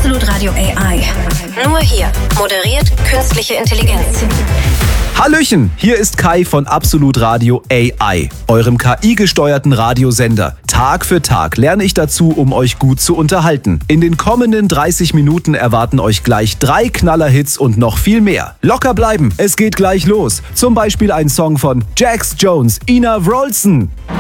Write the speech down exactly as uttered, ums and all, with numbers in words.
Absolut Radio A I. Nur hier moderiert künstliche Intelligenz. Hallöchen, hier ist Kai von Absolut Radio A I, eurem K I-gesteuerten Radiosender. Tag für Tag lerne ich dazu, um euch gut zu unterhalten. In den kommenden dreißig Minuten erwarten euch gleich drei Knallerhits und noch viel mehr. Locker bleiben, es geht gleich los. Zum Beispiel ein Song von Jax Jones, Ina Wroldsen.